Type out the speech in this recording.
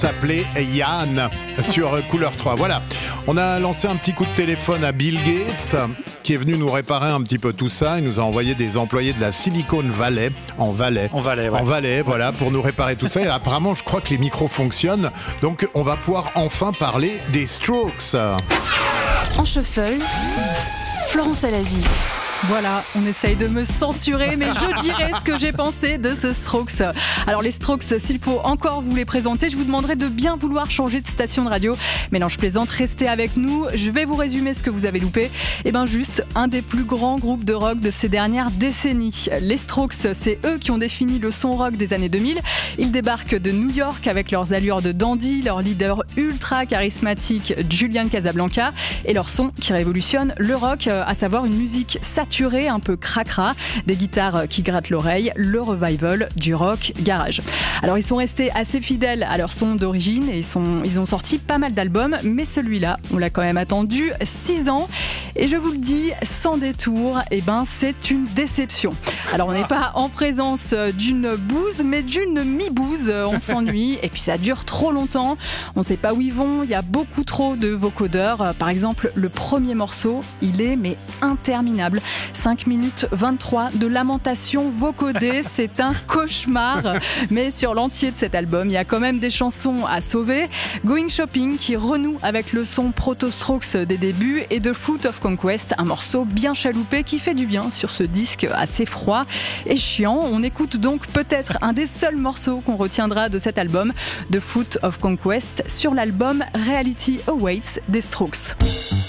S'appelait Yann sur Couleur 3. Voilà, on a lancé un petit coup de téléphone à Bill Gates qui est venu nous réparer un petit peu tout ça. Il nous a envoyé des employés de la Silicon Valley en Valais, voilà, pour nous réparer tout ça. Et apparemment, je crois que les micros fonctionnent, donc on va pouvoir enfin parler des Strokes. En shuffle, Florence Alazi. Voilà, on essaye de me censurer, mais je dirai ce que j'ai pensé de ce Strokes. Alors les Strokes, s'il faut encore vous les présenter, je vous demanderai de bien vouloir changer de station de radio. Mais non, je plaisante, restez avec nous. Je vais vous résumer ce que vous avez loupé. Juste un des plus grands groupes de rock de ces dernières décennies. Les Strokes, c'est eux qui ont défini le son rock des années 2000. Ils débarquent de New York avec leurs allures de dandy, leur leader ultra charismatique Julian Casablanca et leur son qui révolutionne le rock, à savoir une musique saturée, un peu cracra, des guitares qui grattent l'oreille, le revival du rock garage. Alors ils sont restés assez fidèles à leur son d'origine et ils ont sorti pas mal d'albums, mais celui-là, on l'a quand même attendu 6 ans et je vous le dis sans détour, c'est une déception. Alors on n'est pas en présence d'une bouse, mais d'une mi-bouse, on s'ennuie et puis ça dure trop longtemps, on sait pas où ils vont, il y a beaucoup trop de vocodeurs. Par exemple, le premier morceau, il est interminable. 5 minutes 23 de lamentations vocodées, c'est un cauchemar. Mais sur l'entier de cet album, il y a quand même des chansons à sauver. Going Shopping qui renoue avec le son proto-Strokes des débuts et The Foot of Conquest, un morceau bien chaloupé qui fait du bien sur ce disque assez froid et chiant. On écoute donc peut-être un des seuls morceaux qu'on retiendra de cet album, The Foot of Conquest, sur l'album Reality Awaits des Strokes.